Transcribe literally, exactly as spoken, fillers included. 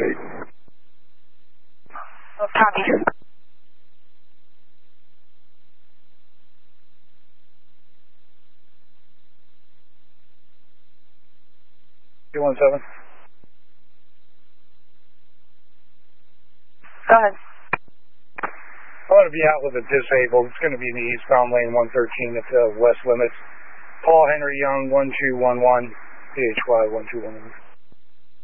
State. Copy. two one seven. Go ahead. I'm going to be out with a disabled. It's going to be in the eastbound lane one thirteen at the west limits. Paul Henry Young, one two one one, P H Y one two one one.